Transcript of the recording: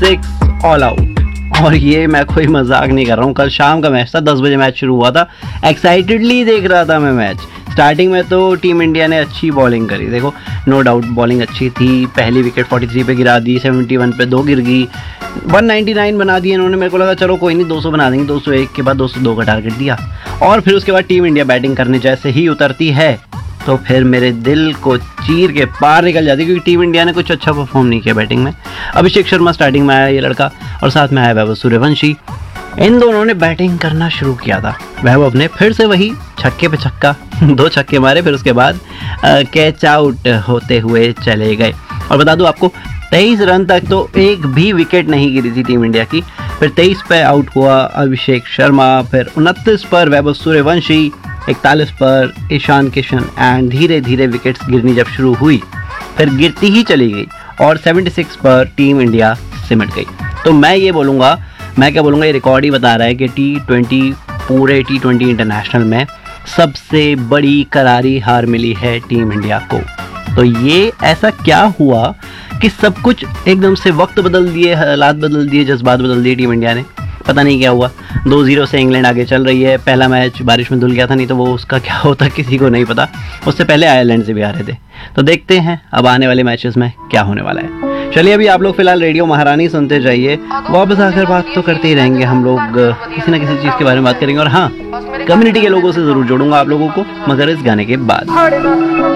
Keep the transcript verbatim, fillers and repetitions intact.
Six all out. और ये मैं कोई मजाक नहीं कर रहा हूँ, कल शाम का मैच था, दस बजे मैच शुरू हुआ था, एक्साइटेडली देख रहा था मैं मैच। स्टार्टिंग में तो टीम इंडिया ने अच्छी बॉलिंग करी, देखो नो डाउट बॉलिंग अच्छी थी। पहली विकेट तैंतालीस पे गिरा दी, इकहत्तर पे दो गिर गई, एक सौ निन्यानवे बना दिए इन्होंने। मेरे को लगा चलो कोई नहीं, दो सौ बना देंगे, दो सौ एक के बाद दो सौ दो का टारगेट दिया। और फिर उसके बाद टीम इंडिया बैटिंग करने जैसे ही उतरती है तो फिर मेरे दिल को चीर के पार निकल जाती है, क्योंकि टीम इंडिया ने कुछ अच्छा परफॉर्म नहीं किया बैटिंग में। अभिषेक शर्मा स्टार्टिंग में आया ये लड़का, और साथ में आया वैभव सूर्यवंशी। इन दोनों ने बैटिंग करना शुरू किया था। वैभव ने फिर से वही छक्के पे छक्का, दो छक्के मारे, फिर उसके बाद कैच आउट होते हुए चले गए। और बता दूं आपको, तेईस रन तक तो एक भी विकेट नहीं गिरी थी टीम इंडिया की। फिर तेईस पे आउट हुआ अभिषेक शर्मा, फिर उनतीस पर वैभव सूर्यवंशी, इकतालीस पर ईशान किशन, एंड धीरे धीरे विकेट्स गिरनी जब शुरू हुई फिर गिरती ही चली गई और छिहत्तर पर टीम इंडिया सिमट गई। तो मैं ये बोलूँगा, मैं क्या बोलूँगा, ये रिकॉर्ड ही बता रहा है कि टी ट्वेंटी पूरे टी ट्वेंटी इंटरनेशनल में सबसे बड़ी करारी हार मिली है टीम इंडिया को। तो ये ऐसा क्या हुआ कि सब कुछ एकदम से, वक्त बदल दिए, हालात बदल दिए, जज्बात बदल दिए टीम इंडिया ने, पता नहीं क्या हुआ। दो जीरो से इंग्लैंड आगे चल रही है। पहला मैच बारिश में धुल गया था, नहीं तो वो उसका क्या होता किसी को नहीं पता। उससे पहले आयरलैंड से भी आ रहे थे। तो देखते हैं अब आने वाले मैचेस में क्या होने वाला है। चलिए अभी आप लोग फिलहाल रेडियो महारानी सुनते जाइए, वापस आकर बात तो करते ही रहेंगे हम लोग, किसी ना किसी चीज़ के बारे में बात करेंगे। और हाँ, कम्युनिटी के लोगों से ज़रूर जोड़ूंगा आप लोगों को, मगर इस गाने के बाद।